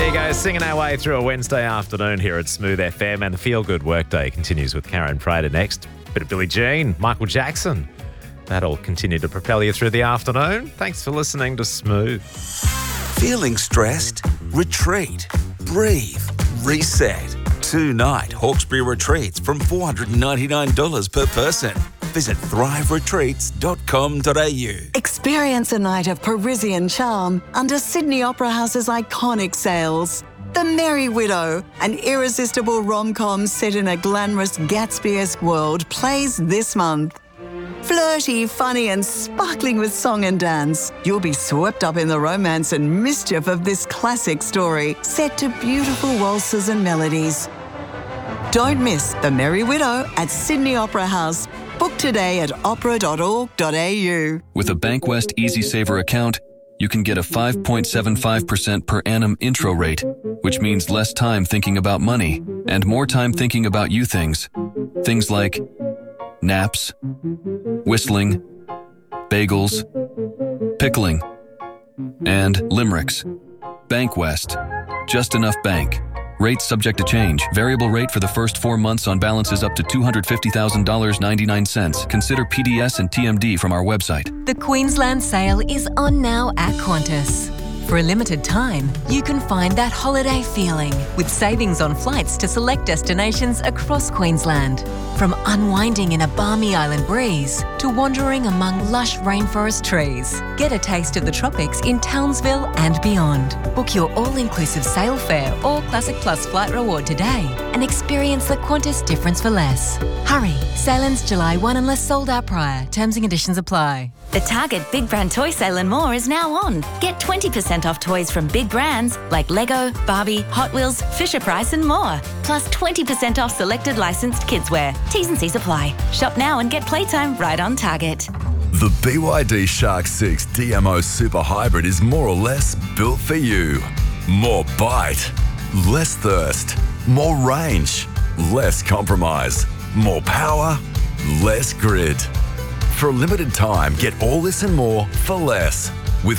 There you go, singing our way through a Wednesday afternoon here at Smooth FM, and the Feel Good Workday continues with Karen Prater next. Bit of Billie Jean, Michael Jackson. That'll continue to propel you through the afternoon. Thanks for listening to Smooth. Feeling stressed? Retreat. Breathe. Reset. 2-night Hawkesbury retreats from $499 per person. Visit thriveretreats.com.au. Experience a night of Parisian charm under Sydney Opera House's iconic sails. The Merry Widow, an irresistible rom-com set in a glamorous Gatsby-esque world, plays this month. Flirty, funny and sparkling with song and dance, you'll be swept up in the romance and mischief of this classic story, set to beautiful waltzes and melodies. Don't miss The Merry Widow at Sydney Opera House. Book today at opera.org.au. With a Bankwest Easy Saver account, you can get a 5.75% per annum intro rate, which means less time thinking about money and more time thinking about you things. Things like naps, whistling, bagels, pickling, and limericks. Bankwest. Just enough bank. Rates subject to change. Variable rate for the first 4 months on balances up to $250,000.99. Consider PDS and TMD from our website. The Queensland sale is on now at Qantas. For a limited time, you can find that holiday feeling with savings on flights to select destinations across Queensland. From unwinding in a balmy island breeze to wandering among lush rainforest trees. Get a taste of the tropics in Townsville and beyond. Book your all-inclusive sail fare or Classic Plus flight reward today and experience the Qantas difference for less. Hurry, sail ends July 1 unless sold out prior. Terms and conditions apply. The Target Big Brand Toy Sale and More is now on. Get 20% off toys from big brands like Lego, Barbie, Hot Wheels, Fisher-Price and more. Plus 20% off selected licensed kidswear. T's and C's apply. Shop now and get playtime right on Target. The BYD Shark 6 DMO Super Hybrid is more or less built for you. More bite, less thirst, more range, less compromise, more power, less grid. For a limited time, get all this and more for less. With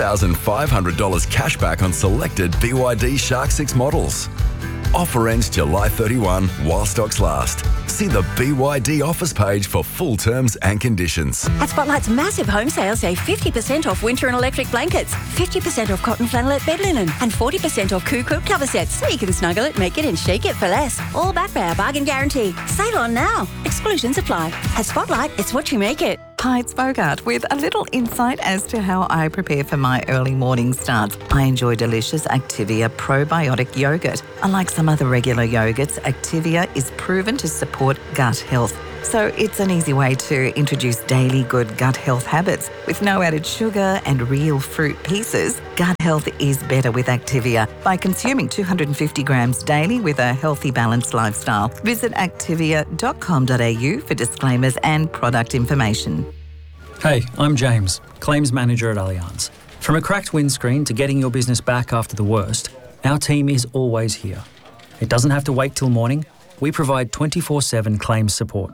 $2,500 cash back on selected BYD Shark 6 models. Offer ends July 31 while stocks last. See the BYD offers page for full terms and conditions. At Spotlight's massive home sale, save 50% off winter and electric blankets, 50% off cotton flannelette bed linen, and 40% off Cuckoo cover sets, so you can snuggle it, make it, and shake it for less. All backed by our bargain guarantee. Sale on now. Exclusions apply. At Spotlight, it's what you make it. Hi, it's Bogart with a little insight as to how I prepare for my early morning starts. I enjoy delicious Activia probiotic yogurt. Unlike some other regular yogurts, Activia is proven to support gut health. So it's an easy way to introduce daily good gut health habits. With no added sugar and real fruit pieces, gut health is better with Activia by consuming 250 grams daily with a healthy, balanced lifestyle. Visit activia.com.au for disclaimers and product information. Hey, I'm James, Claims Manager at Allianz. From a cracked windscreen to getting your business back after the worst, our team is always here. It doesn't have to wait till morning. We provide 24/7 claims support.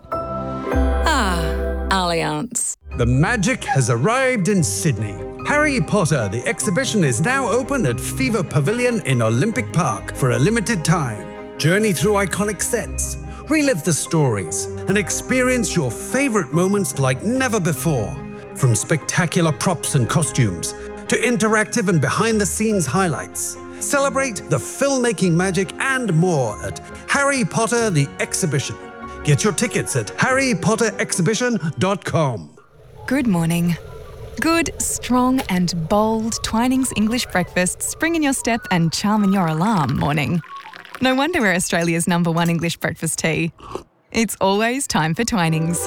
Allianz. The magic has arrived in Sydney. Harry Potter, the exhibition is now open at Fever Pavilion in Olympic Park for a limited time. Journey through iconic sets, relive the stories, and experience your favourite moments like never before. From spectacular props and costumes to interactive and behind-the-scenes highlights. Celebrate the filmmaking magic and more at Harry Potter the Exhibition. Get your tickets at harrypotterexhibition.com. Good morning. Good, strong and bold Twinings English breakfast spring in your step and charm in your alarm morning. No wonder we're Australia's #1 English breakfast tea. It's always time for Twinings.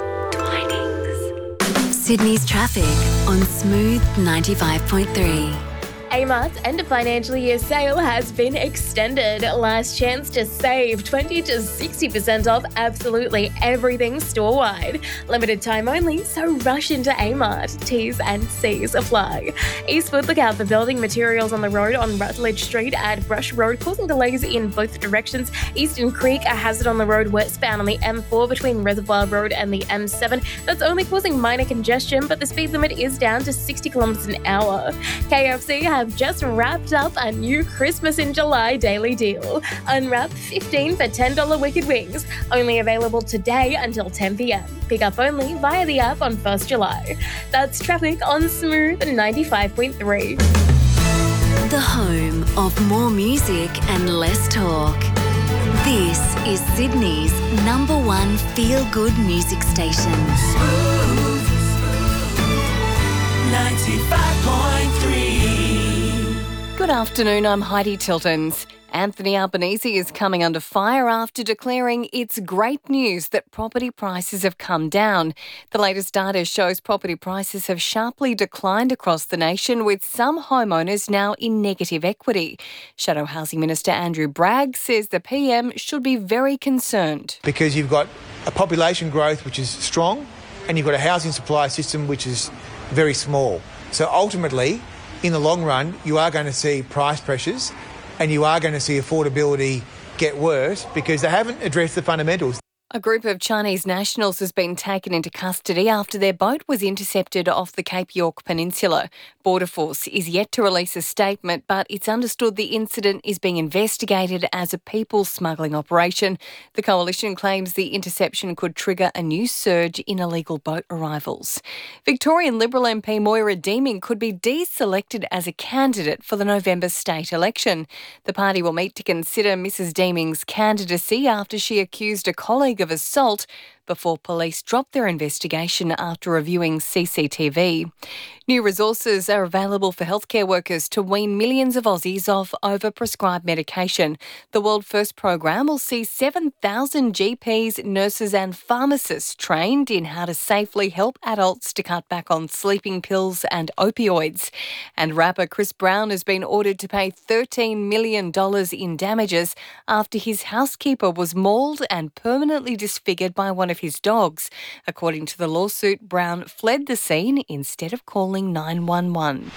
Sydney's traffic on Smooth 95.3. Amart's end of financial year sale has been extended. Last chance to save 20 to 60% off absolutely everything store-wide. Limited time only, so rush into Amart. T's and C's apply. Eastwood, look out for building materials on the road on Rutledge Street at Brush Road, causing delays in both directions. Eastern Creek, a hazard on the road westbound on the M4 between Reservoir Road and the M7. That's only causing minor congestion, but the speed limit is down to 60 kilometres an hour. KFC have have just wrapped up a new Christmas in July daily deal. Unwrap 15 for $10 Wicked Wings. Only available today until 10 p.m. Pick up only via the app on 1st July. That's traffic on Smooth 95.3. The home of more music and less talk. This is Sydney's #1 feel-good music station. 95.3. Good afternoon, I'm Heidi Tiltons. Anthony Albanese is coming under fire after declaring it's great news that property prices have come down. The latest data shows property prices have sharply declined across the nation, with some homeowners now in negative equity. Shadow Housing Minister Andrew Bragg says the PM should be very concerned. Because you've got a population growth which is strong and you've got a housing supply system which is very small. So ultimately, in the long run, you are going to see price pressures and you are going to see affordability get worse because they haven't addressed the fundamentals. A group of Chinese nationals has been taken into custody after their boat was intercepted off the Cape York Peninsula. Border Force is yet to release a statement, but it's understood the incident is being investigated as a people smuggling operation. The coalition claims the interception could trigger a new surge in illegal boat arrivals. Victorian Liberal MP Moira Deeming could be deselected as a candidate for the November state election. The party will meet to consider Mrs Deeming's candidacy after she accused a colleague of assault before police dropped their investigation after reviewing CCTV. New resources are available for healthcare workers to wean millions of Aussies off over-prescribed medication. The World First program will see 7,000 GPs, nurses and pharmacists trained in how to safely help adults to cut back on sleeping pills and opioids. And rapper Chris Brown has been ordered to pay $13 million in damages after his housekeeper was mauled and permanently disfigured by one of his dogs. According to the lawsuit, Brown fled the scene instead of calling 911.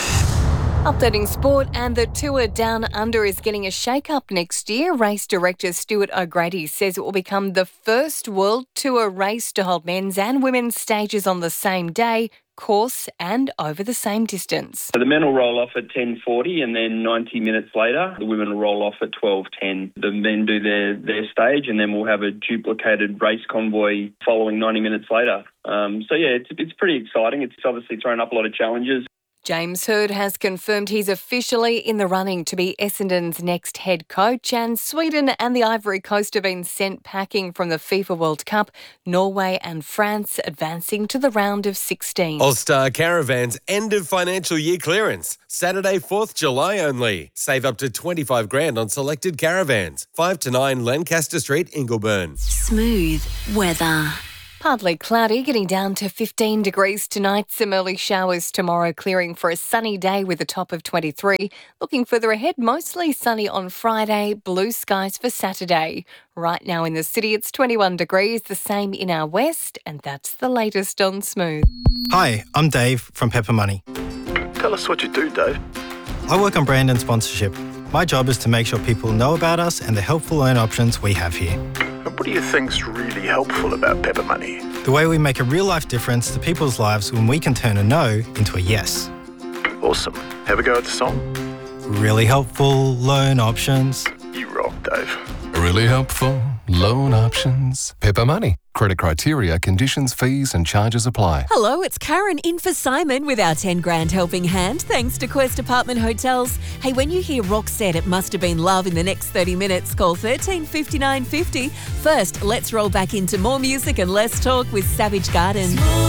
Updating sport, and the Tour Down Under is getting a shake-up next year. Race director Stuart O'Grady says it will become the first World Tour race to hold men's and women's stages on the same day, course and over the same distance. So the men will roll off at 10:40 and then 90 minutes later the women will roll off at 12:10. The men do their stage and then we'll have a duplicated race convoy following 90 minutes later. It's pretty exciting. It's obviously thrown up a lot of challenges. James Hird has confirmed he's officially in the running to be Essendon's next head coach, and Sweden and the Ivory Coast have been sent packing from the FIFA World Cup, Norway and France advancing to the round of 16. All-Star Caravans end of financial year clearance. Saturday, 4th July only. Save up to $25,000 on selected caravans. 5 to 9 Lancaster Street, Ingleburn. Smooth weather. Partly cloudy, getting down to 15 degrees tonight. Some early showers tomorrow, clearing for a sunny day with a top of 23. Looking further ahead, mostly sunny on Friday, blue skies for Saturday. Right now in the city, it's 21 degrees, the same in our west, and that's the latest on Smooth. Hi, I'm Dave from Pepper Money. Tell us what you do, Dave. I work on brand and sponsorship. My job is to make sure people know about us and the helpful loan options we have here. What do you think's really helpful about Pepper Money? The way we make a real-life difference to people's lives when we can turn a no into a yes. Awesome. Have a go at the song. Really helpful loan options. You rock, Dave. Really helpful loan options. Pepper Money. Credit criteria, conditions, fees and charges apply. Hello, it's Karen in for Simon with our 10 grand helping hand, thanks to Quest Apartment Hotels. Hey, when you hear Rock said it must have been love in the next 30 minutes, call 135950. First, let's roll back into more music and less talk with Savage Garden.